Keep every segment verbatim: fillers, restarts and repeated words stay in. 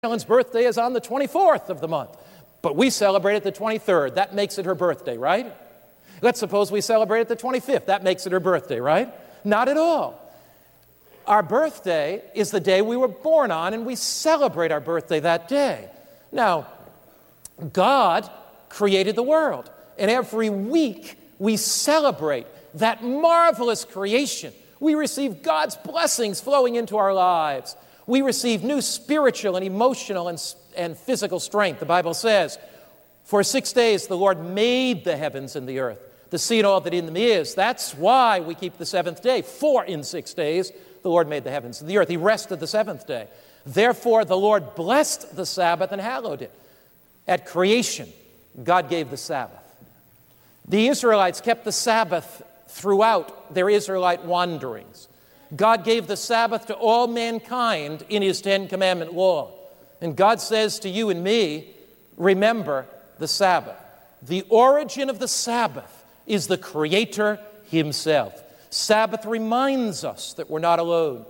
Ellen's birthday is on the twenty-fourth of the month, but we celebrate it the twenty-third. That makes it her birthday, right? Let's suppose we celebrate it the twenty-fifth. That makes it her birthday, right? Not at all. Our birthday is the day we were born on, and we celebrate our birthday that day. Now, God created the world, and every week we celebrate that marvelous creation. We receive God's blessings flowing into our lives. We receive new spiritual and emotional and, and physical strength. The Bible says, for six days the Lord made the heavens and the earth, the sea and all that in them is. That's why we keep the seventh day. For in six days the Lord made the heavens and the earth. He rested the seventh day. Therefore the Lord blessed the Sabbath and hallowed it. At creation, God gave the Sabbath. The Israelites kept the Sabbath throughout their Israelite wanderings. God gave the Sabbath to all mankind in His Ten Commandment law. And God says to you and me, remember the Sabbath. The origin of the Sabbath is the Creator Himself. Sabbath reminds us that we're not alone.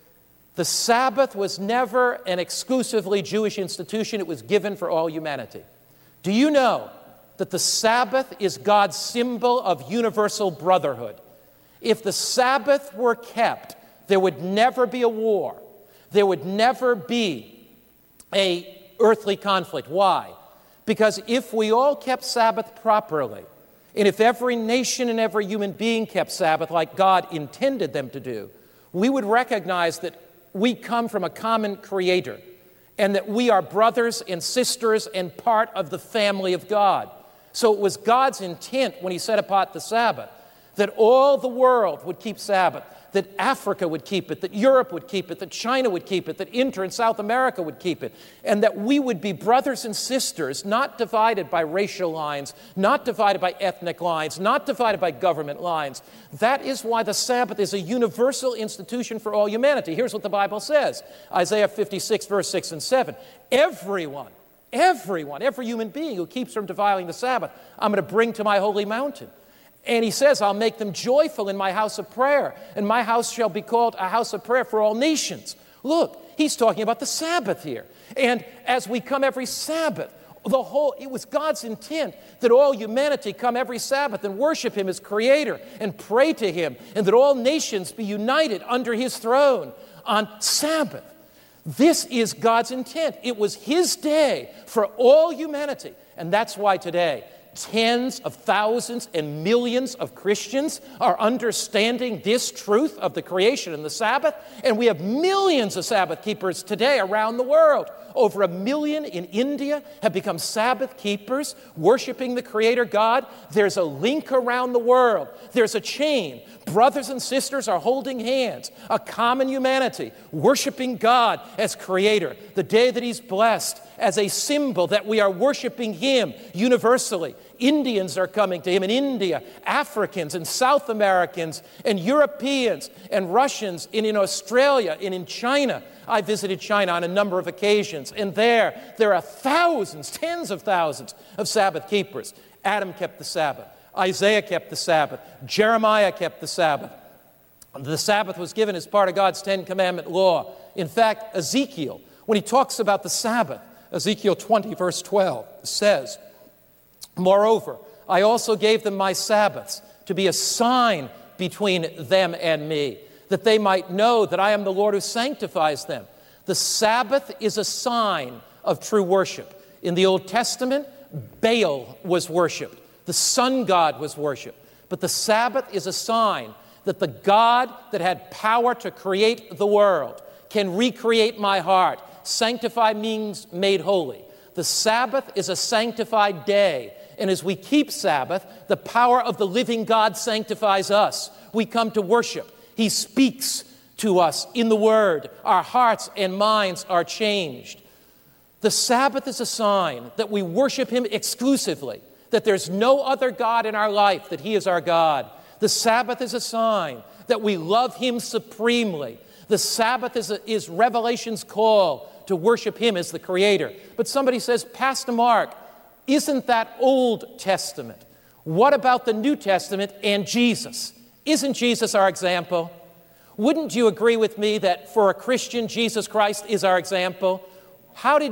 The Sabbath was never an exclusively Jewish institution. It was given for all humanity. Do you know that the Sabbath is God's symbol of universal brotherhood? If the Sabbath were kept, there would never be a war. There would never be an earthly conflict. Why? Because if we all kept Sabbath properly, and if every nation and every human being kept Sabbath like God intended them to do, we would recognize that we come from a common Creator, and that we are brothers and sisters and part of the family of God. So it was God's intent when He set apart the Sabbath that all the world would keep Sabbath, that Africa would keep it, that Europe would keep it, that China would keep it, that Inter and South America would keep it, and that we would be brothers and sisters, not divided by racial lines, not divided by ethnic lines, not divided by government lines. That is why the Sabbath is a universal institution for all humanity. Here's what the Bible says, Isaiah fifty-six, verse six and seven. Everyone, everyone, every human being who keeps from defiling the Sabbath, I'm going to bring to my holy mountain. And He says, I'll make them joyful in my house of prayer, and my house shall be called a house of prayer for all nations. Look, He's talking about the Sabbath here. And as we come every Sabbath, the whole, it was God's intent that all humanity come every Sabbath and worship Him as Creator and pray to Him, and that all nations be united under His throne on Sabbath. This is God's intent. It was His day for all humanity. And that's why today, tens of thousands and millions of Christians are understanding this truth of the creation and the Sabbath, and we have millions of Sabbath keepers today around the world. Over a million in India have become Sabbath keepers, worshiping the Creator God. There's a link around the world. There's a chain. Brothers and sisters are holding hands, a common humanity, worshiping God as Creator, the day that He's blessed, as a symbol that we are worshiping Him universally. Indians are coming to Him in India, Africans and South Americans and Europeans and Russians, and in Australia and in China. I visited China on a number of occasions, and there, there are thousands, tens of thousands of Sabbath keepers. Adam kept the Sabbath. Isaiah kept the Sabbath. Jeremiah kept the Sabbath. The Sabbath was given as part of God's Ten Commandment law. In fact, Ezekiel, when he talks about the Sabbath, Ezekiel twenty, verse twelve, says, moreover, I also gave them my Sabbaths to be a sign between them and me, that they might know that I am the Lord who sanctifies them. The Sabbath is a sign of true worship. In the Old Testament, Baal was worshipped. The sun god was worshipped. But the Sabbath is a sign that the God that had power to create the world can recreate my heart. Sanctify means made holy. The Sabbath is a sanctified day. And as we keep Sabbath, the power of the living God sanctifies us. We come to worship. He speaks to us in the Word. Our hearts and minds are changed. The Sabbath is a sign that we worship Him exclusively, that there's no other God in our life, that He is our God. The Sabbath is a sign that we love Him supremely. The Sabbath is, a, is Revelation's call to worship Him as the Creator. But somebody says, Pastor Mark, isn't that Old Testament? What about the New Testament and Jesus? Isn't Jesus our example? Wouldn't you agree with me that for a Christian, Jesus Christ is our example? How did